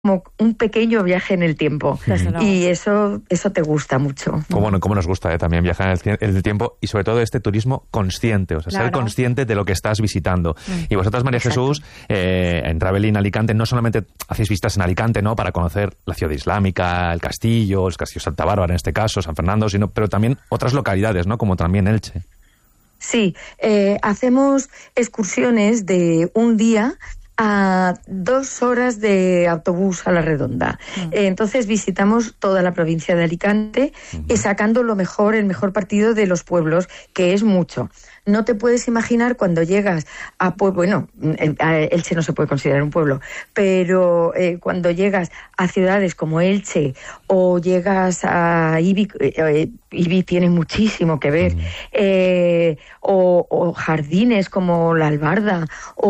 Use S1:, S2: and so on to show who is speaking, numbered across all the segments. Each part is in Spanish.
S1: como un pequeño viaje en el tiempo. Y eso te gusta mucho.
S2: Cómo nos gusta también viajar en el tiempo, y sobre todo este turismo consciente, o sea, ser consciente de lo que estás visitando. Y vosotras, María Jesús, en Travelling Alicante, no solamente hacéis visitas en Alicante, ¿no?, para conocer la ciudad islámica, el castillo Santa Bárbara en este caso, San Fernando, pero también otras localidades, ¿no?, como también Elche.
S1: Sí, hacemos excursiones de un día a 2 horas de autobús a la redonda. Entonces visitamos toda la provincia de Alicante, sacando el mejor partido de los pueblos, que es mucho. No te puedes imaginar cuando llegas a Elche no se puede considerar un pueblo, pero cuando llegas a ciudades como Elche o llegas a Ibi tiene muchísimo que ver, o jardines como la Albarda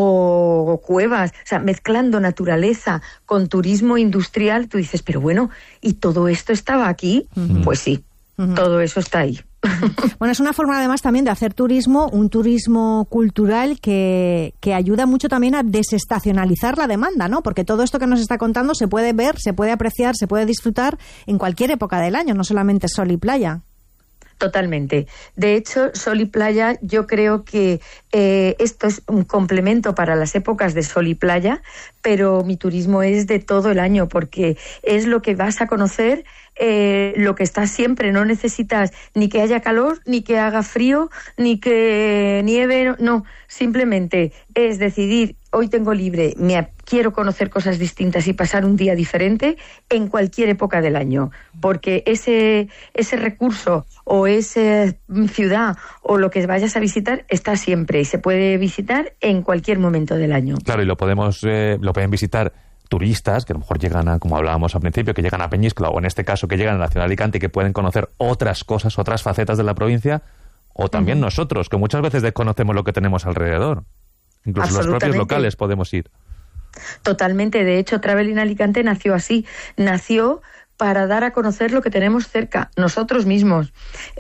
S1: o cuevas, o sea, mezclando naturaleza con turismo industrial, tú dices, pero bueno, ¿y todo esto estaba aquí? Pues sí, todo eso está ahí.
S3: Bueno, es una forma además también de hacer turismo, un turismo cultural que ayuda mucho también a desestacionalizar la demanda, ¿no? Porque todo esto que nos está contando se puede ver, se puede apreciar, se puede disfrutar en cualquier época del año, no solamente sol y playa.
S1: Totalmente. De hecho, sol y playa, yo creo que esto es un complemento para las épocas de sol y playa, pero mi turismo es de todo el año, porque es lo que vas a conocer, lo que está siempre. No necesitas ni que haya calor, ni que haga frío, ni que nieve, no. Simplemente es decidir, hoy tengo libre, quiero conocer cosas distintas y pasar un día diferente en cualquier época del año, porque ese recurso o esa ciudad o lo que vayas a visitar está siempre y se puede visitar en cualquier momento del año.
S2: Claro, y lo pueden visitar turistas que a lo mejor llegan como hablábamos al principio, que llegan a Peñíscola, o en este caso que llegan a la ciudad de Alicante y que pueden conocer otras cosas, otras facetas de la provincia, o también nosotros, que muchas veces desconocemos lo que tenemos alrededor. Incluso los propios locales podemos ir.
S1: Totalmente. De hecho, Travelling Alicante nació así. Nació para dar a conocer lo que tenemos cerca, nosotros mismos.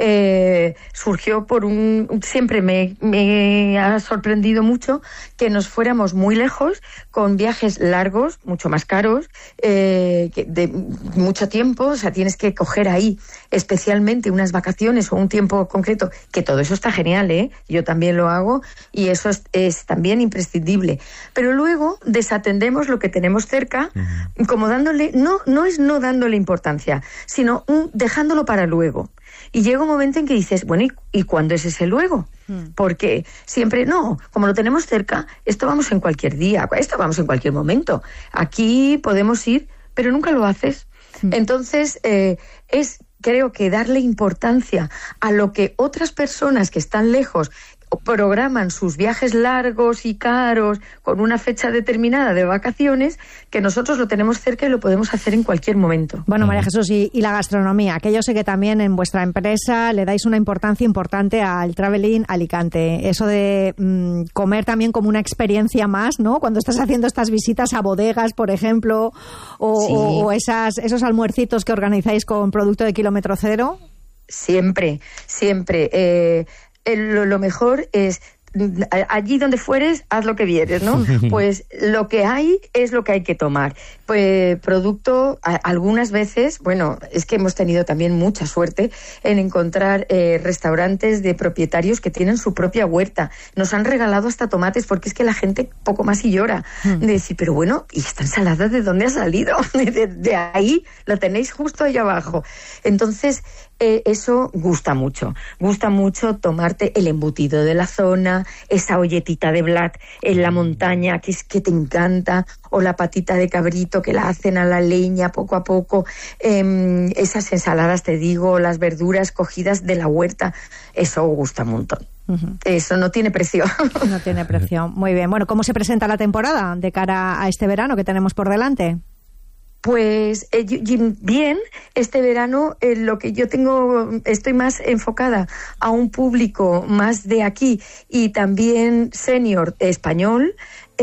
S1: Surgió siempre me ha sorprendido mucho que nos fuéramos muy lejos, con viajes largos, mucho más caros, de mucho tiempo. O sea, tienes que coger ahí especialmente unas vacaciones o un tiempo concreto, que todo eso está genial, yo también lo hago, y eso es también imprescindible. Pero luego desatendemos lo que tenemos cerca, como dándole, no es no dándole importancia, sino dejándolo para luego. Y llega un momento en que dices, bueno, ¿y cuándo es ese luego? Porque siempre, como lo tenemos cerca, esto vamos en cualquier día, esto vamos en cualquier momento. Aquí podemos ir, pero nunca lo haces. Entonces, creo que darle importancia a lo que otras personas que están lejos programan sus viajes largos y caros con una fecha determinada de vacaciones, que nosotros lo tenemos cerca y lo podemos hacer en cualquier momento.
S3: Bueno, María Jesús, y la gastronomía, que yo sé que también en vuestra empresa le dais una importancia importante al Travelling Alicante. Eso de comer también como una experiencia más, ¿no? Cuando estás haciendo estas visitas a bodegas, por ejemplo, o esos almuercitos que organizáis con producto de kilómetro cero.
S1: Siempre. Lo mejor es, allí donde fueres, haz lo que vieres, ¿no? Pues lo que hay es lo que hay que tomar. Pues producto, algunas veces, bueno, es que hemos tenido también mucha suerte en encontrar restaurantes de propietarios que tienen su propia huerta. Nos han regalado hasta tomates, porque es que la gente poco más y llora. De decir, pero bueno, ¿y esta ensalada de dónde ha salido? De ahí, la tenéis justo ahí abajo. Entonces, eso gusta mucho tomarte el embutido de la zona, esa olletita de blat en la montaña que te encanta, o la patita de cabrito que la hacen a la leña poco a poco, esas ensaladas, te digo, las verduras cogidas de la huerta, eso gusta un montón. Eso no tiene precio.
S3: No tiene precio. Muy bien. Bueno, ¿cómo se presenta la temporada de cara a este verano que tenemos por delante?
S1: Pues bien, este verano lo que yo estoy más enfocada a un público más de aquí y también senior español.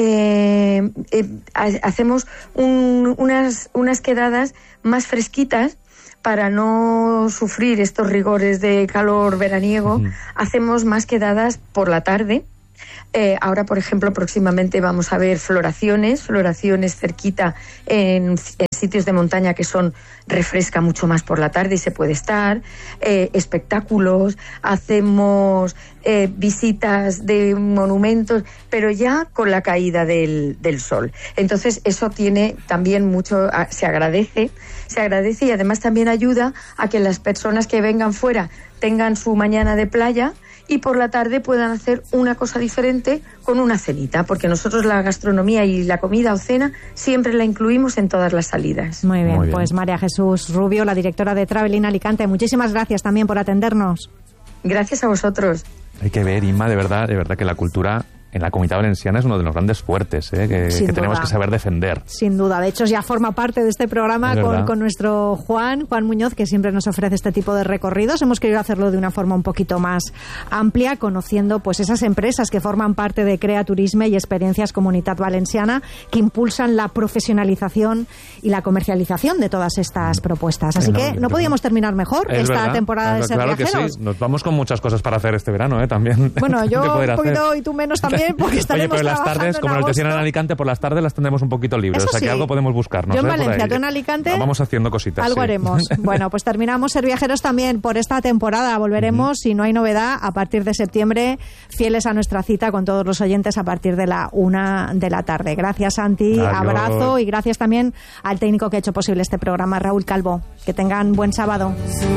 S1: Hacemos unas quedadas más fresquitas para no sufrir estos rigores de calor veraniego. Hacemos más quedadas por la tarde, Ahora, por ejemplo, próximamente vamos a ver floraciones cerquita en sitios de montaña que refresca mucho más por la tarde y se puede estar, espectáculos, hacemos visitas de monumentos, pero ya con la caída del sol. Entonces eso tiene también mucho, se agradece y además también ayuda a que las personas que vengan fuera tengan su mañana de playa y por la tarde puedan hacer una cosa diferente con una cenita, porque nosotros la gastronomía y la comida o cena siempre la incluimos en todas las salidas.
S3: Muy bien, pues María Jesús Rubio, la directora de Travelling Alicante, muchísimas gracias también por atendernos.
S1: Gracias a vosotros.
S2: Hay que ver, Inma, de verdad que la cultura en la Comunidad Valenciana es uno de los grandes fuertes que tenemos que saber defender.
S3: Sin duda, de hecho ya forma parte de este programa con nuestro Juan Muñoz, que siempre nos ofrece este tipo de recorridos. Hemos querido hacerlo de una forma un poquito más amplia, conociendo pues esas empresas que forman parte de Crea Turisme y Experiencias Comunitat Valenciana, que impulsan la profesionalización y la comercialización de todas estas propuestas. Así que no podíamos terminar mejor esta temporada de Ser Viajeros.
S2: Que sí. Nos vamos con muchas cosas para hacer este verano, también.
S3: Bueno, yo un poquito y tú menos también. Porque estaremos
S2: pero las tardes, como el Tesiano en Alicante, por las tardes las tendremos un poquito libres.
S3: Eso
S2: o sea que algo podemos buscarnos.
S3: Yo en Valencia, tú en Alicante.
S2: Vamos haciendo cositas.
S3: Algo haremos. Bueno, pues terminamos Ser Viajeros también por esta temporada. Volveremos, si no hay novedad, a partir de septiembre, fieles a nuestra cita con todos los oyentes a partir de la 1 de la tarde. Gracias, Santi. Adiós. Abrazo y gracias también al técnico que ha hecho posible este programa, Raúl Calvo. Que tengan buen sábado.